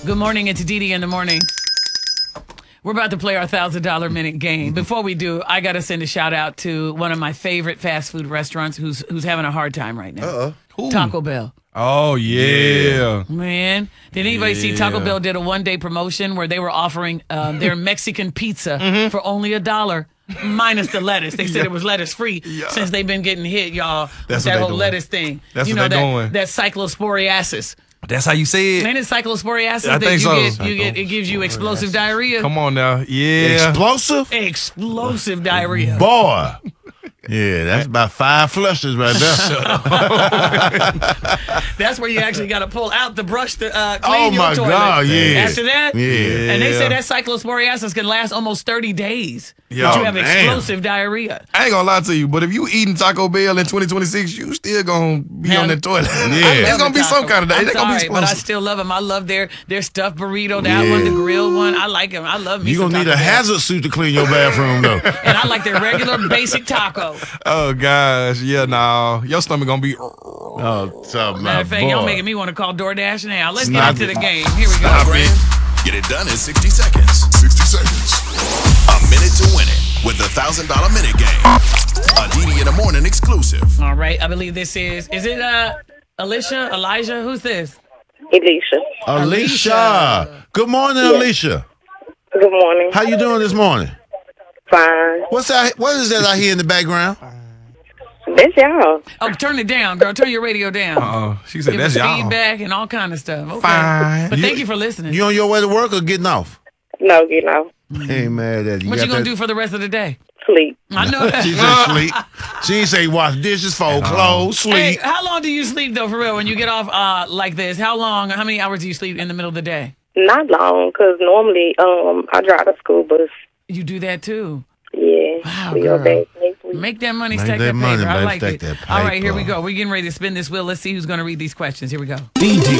Good morning. It's Dee in the morning. We're about to play our $1,000 minute game. Before we do, I got to send a shout out to one of my favorite fast food restaurants who's having a hard time right now. Taco Bell. Oh, yeah. Man, did anybody see Taco Bell did a one-day promotion where they were offering their Mexican pizza for only $1 minus the lettuce. They said it was lettuce free since they've been getting hit, y'all, with that whole lettuce thing. That's what they're doing. That cyclosporiasis. That's how you say it? Ain't it cyclosporiasis I think so. It gives you explosive diarrhea? Come on now. Yeah. Explosive? Explosive diarrhea. Boy. Yeah, that's about 5 flushes right there. That's where you actually got to pull out the brush to clean your toilet. God, yeah. After that, yeah. And they say that cyclosporiasis can last almost 30 days. Yo, but you have explosive diarrhea. I ain't gonna lie to you, but if you eating Taco Bell in 2026, you still gonna be on the toilet. Yeah. It's gonna be some kind of day. I'm It's gonna be sorry, but I explosive. still love them. I love their stuffed burrito, that one, the grilled one. I like them. I love me You're some going to need Taco a Bell. hazard suit to clean your bathroom, though. And I like their regular basic taco. Oh gosh, yeah, nah. Your stomach gonna be. Oh, something. Matter of fact, y'all making me want to call DoorDash now. Let's get into the game. Here we go. Get it done in 60 seconds. 60 seconds. A minute to win it with the $1,000 minute game. A Didi in the morning exclusive. All right, I believe this is it Elijah? Who's this? Alicia. Good morning, Alicia. Good morning. How you doing this morning? Fine. What is that I hear in the background? That's y'all. Oh, turn it down, girl. Turn your radio down. She said Give that's us y'all. feedback and all kind of stuff. Okay. Fine. But thank you for listening. You on your way to work or getting off? No, getting off. Ain't mad at you. What you got gonna that- do for the rest of the day? Sleep. I know that. She just sleep. She ain't say wash dishes, fold clothes, Hey, sleep. how long do you sleep though, for real? When you get off like this, how many hours do you sleep in the middle of the day? Not long, because normally I drive a school bus. You do that too. Yeah. Wow, We go girl. back next week. Make that money, Make stack that that money, paper. I baby, like stack it. that All right, here we paper. go. We're getting ready to spin this wheel. Let's see who's going to read these questions. Here we go.